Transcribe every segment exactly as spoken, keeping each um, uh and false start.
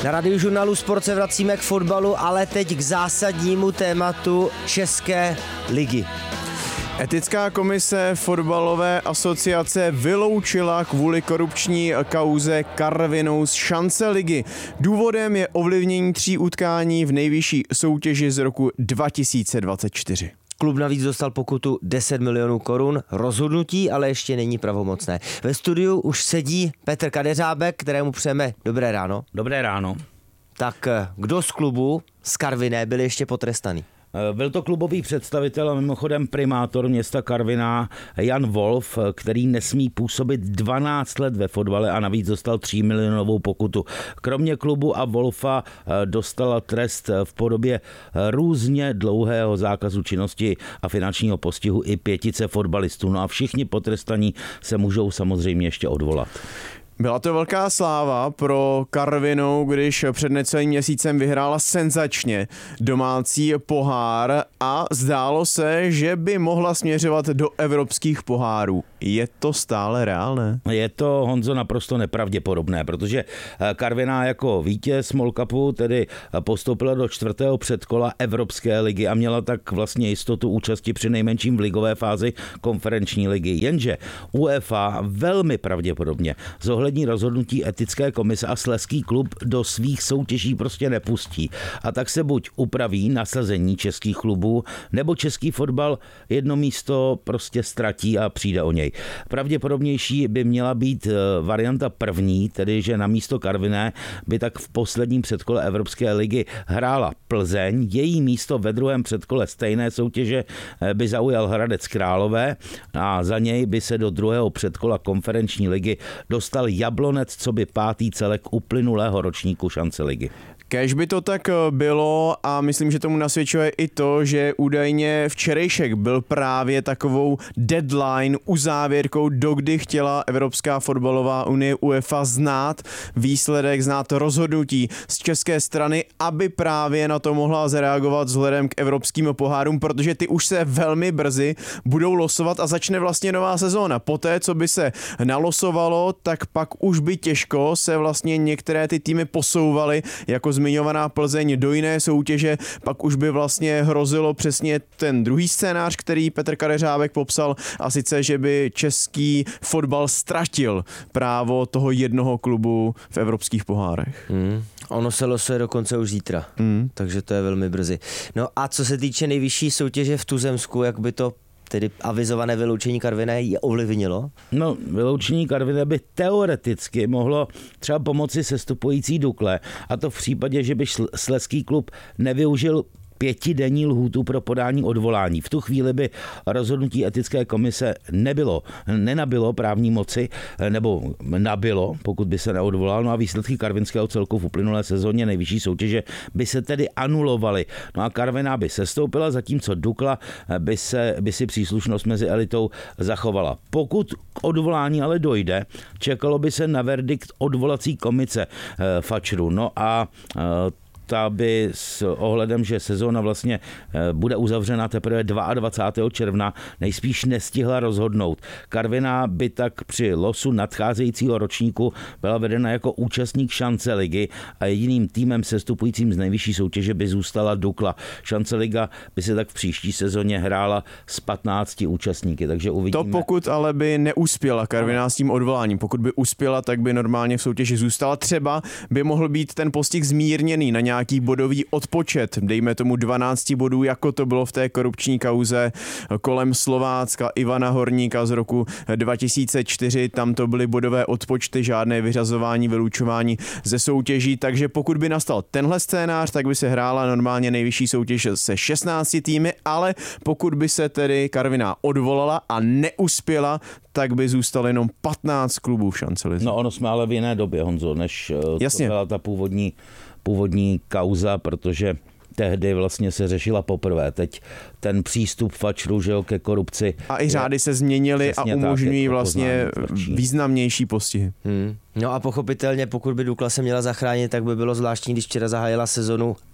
Na Radiožurnálu Sport se vracíme k fotbalu, ale teď k zásadnímu tématu České ligy. Etická komise fotbalové asociace vyloučila kvůli korupční kauze Karvinou z šance ligy. Důvodem je ovlivnění tří utkání v nejvyšší soutěži z roku dva tisíce dvacet čtyři. Klub navíc dostal pokutu deset milionů korun, rozhodnutí ale ještě není pravomocné. Ve studiu už sedí Petr Kadeřábek, kterému přejeme dobré ráno. Dobré ráno. Tak kdo z klubu, z Karviné, byl ještě potrestaný? Byl to klubový představitel a mimochodem primátor města Karviná Jan Wolf, který nesmí působit dvanáct let ve fotbale a navíc dostal tří milionovou pokutu. Kromě klubu a Wolfa dostala trest v podobě různě dlouhého zákazu činnosti a finančního postihu i pětice fotbalistů. No a všichni potrestaní se můžou samozřejmě ještě odvolat. Byla to velká sláva pro Karvinou, když před necelým měsícem vyhrála senzačně domácí pohár a zdálo se, že by mohla směřovat do evropských pohárů. Je to stále reálné? Je to, Honzo, naprosto nepravděpodobné, protože Karviná jako vítěz Small Cupu tedy postoupila do čtvrtého předkola Evropské ligy a měla tak vlastně jistotu účasti při nejmenším v ligové fázi konferenční ligy. Jenže UEFA velmi pravděpodobně zohlední rozhodnutí etické komise a slezský klub do svých soutěží prostě nepustí. A tak se buď upraví nasazení českých klubů, nebo český fotbal jedno místo prostě ztratí a přijde o něj. Pravděpodobnější by měla být varianta první, tedy že na místo Karviné by tak v posledním předkole Evropské ligy hrála Plzeň, její místo ve druhém předkole stejné soutěže by zaujal Hradec Králové a za něj by se do druhého předkola konferenční ligy dostal Jablonec, co by pátý celek uplynulého ročníku šance ligy. Kéž by to tak bylo a myslím, že tomu nasvědčuje i to, že údajně včerejšek byl právě takovou deadline, uzávěrkou, dokdy chtěla Evropská fotbalová unie UEFA znát výsledek, znát rozhodnutí z české strany, aby právě na to mohla zareagovat vzhledem k evropským pohárům, protože ty už se velmi brzy budou losovat a začne vlastně nová sezóna. Poté, co by se nalosovalo, tak pak už by těžko se vlastně některé ty týmy posouvaly, jako zmiňovaná Plzeň, do jiné soutěže, pak už by vlastně hrozilo přesně ten druhý scénář, který Petr Kadeřábek popsal, a sice, že by český fotbal ztratil právo toho jednoho klubu v evropských pohárech. Hmm. Ono se losuje dokonce už zítra, hmm. takže to je velmi brzy. No a co se týče nejvyšší soutěže v tuzemsku, jak by to tedy avizované vyloučení Karviné je ovlivnilo? No, vyloučení Karviné by teoreticky mohlo třeba pomoci sestupující Dukle, a to v případě, že by slezský klub nevyužil pětidenní lhůtu pro podání odvolání. V tu chvíli by rozhodnutí etické komise nebylo, nenabilo právní moci, nebo nabilo, pokud by se neodvolal, no a výsledky karvinského celku v uplynulé sezóně nejvyšší soutěže by se tedy anulovaly. No a Karviná by sestoupila, zatímco Dukla by, se, by si příslušnost mezi elitou zachovala. Pokud k odvolání ale dojde, čekalo by se na verdikt odvolací komise Fačru. No a ta by s ohledem, že sezóna vlastně bude uzavřena teprve dvacátého druhého června, nejspíš nestihla rozhodnout. Karviná by tak při losu nadcházejícího ročníku byla vedena jako účastník šance ligy a jediným týmem sestupujícím z nejvyšší soutěže by zůstala Dukla. Šance liga by se tak v příští sezóně hrála s patnácti účastníky, takže uvidíme. To pokud ale by neuspěla Karviná s tím odvoláním. Pokud by uspěla, tak by normálně v soutěži zůstala. Třeba by mohl být ten postih zmírněný na nějaký bodový odpočet, dejme tomu dvanáct bodů, jako to bylo v té korupční kauze kolem Slovácka Ivana Horníka z roku dva tisíce čtyři, tam to byly bodové odpočty, žádné vyřazování, vylučování ze soutěží, takže pokud by nastal tenhle scénář, tak by se hrála normálně nejvyšší soutěž se šestnácti týmy, ale pokud by se tedy Karviná odvolala a neuspěla, tak by zůstalo jenom patnáct klubů v šance lize. No ono jsme ale v jiné době, Honzo, než Jasně. to byla ta původní původní kauza, protože tehdy vlastně se řešila poprvé. Teď ten přístup Fačru, že jo, ke korupci. A i řády se změnily a umožňují vlastně významnější postihy. Hmm. No a pochopitelně, pokud by Dukla se měla zachránit, tak by bylo zvláštní, když včera zahájila sezonu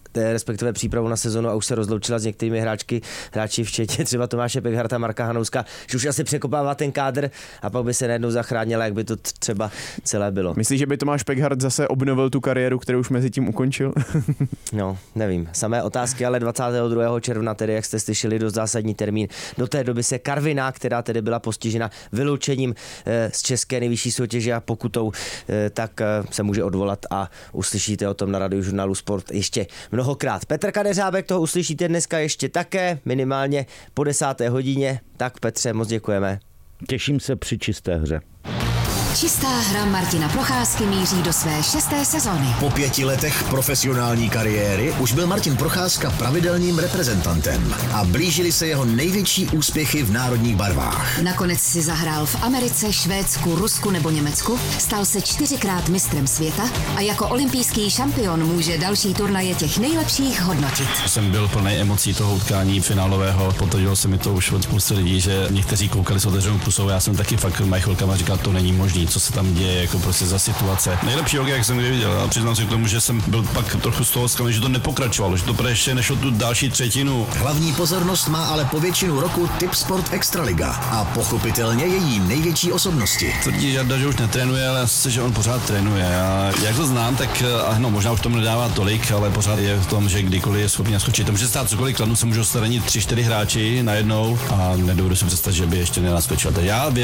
respektive přípravu na sezonu a už se rozloučila s některými hráčky, hráči včetně třeba Tomáše Pekharta, Marka Hanouska, že už asi překopává ten kádr a pak by se najednou zachránila, jak by to třeba celé bylo. Myslíš, že by Tomáš Pekhart zase obnovil tu kariéru, kterou už mezi tím ukončil? No, nevím. Samé otázky, ale dvacátého druhého června, tedy jak jste slyšeli, dost zásadní termín. Do té doby se Karviná, která tedy byla postižena vyloučením e, z české nejvyšší soutěže a pokutou, e, tak e, se může odvolat a uslyšíte o tom na Radiožurnálu Sport ještě mnohokrát. Petr Kadeřábek, toho uslyšíte dneska ještě také, minimálně po desáté hodině. Tak Petře, moc děkujeme. Těším se při čisté hře. Čistá hra Martina Procházky míří do své šesté sezóny. Po pěti letech profesionální kariéry už byl Martin Procházka pravidelným reprezentantem a blížily se jeho největší úspěchy v národních barvách. Nakonec si zahrál v Americe, Švédsku, Rusku nebo Německu, stal se čtyřikrát mistrem světa a jako olympijský šampion může další turnaje těch nejlepších hodnotit. Jsem byl plný emocí toho utkání finálového, potvrdilo se mi to už od spousty lidí, že někteří koukali s otevřenou pusou, já jsem taky fakt mají chvilkama říkal, to není možný, co se tam děje, jako prostě za situace. Nejlepší hokej, jak jsem kdy viděl, a přiznám se k tomu, že jsem byl pak trochu z toho zklamaný, že to nepokračovalo, že to ještě nešlo tu další třetinu. Hlavní pozornost má ale po většinu roku Tipsport Extraliga a pochopitelně její největší osobnosti. Tvrdí Žarda, že už netrénuje, ale asi, že on pořád trénuje. A jak to znám, tak no, možná už tomu nedává tolik, ale pořád je v tom, že kdykoliv je schopný naskočit. To může stát cokoliv, kladnu se můžou staranit tři, čtyři hráči najednou a nedovedu si představit, že by ještě nenaskočil. Já